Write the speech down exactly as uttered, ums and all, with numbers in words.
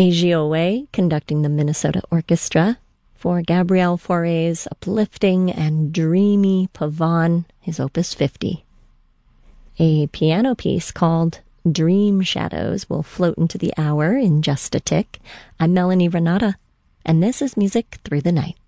Agiowe conducting the Minnesota Orchestra for Gabriel Fauré's uplifting and dreamy Pavane, his Opus fifty. A piano piece called Dream Shadows will float into the hour in just a tick. I'm Melanie Renata, and this is Music Through the Night.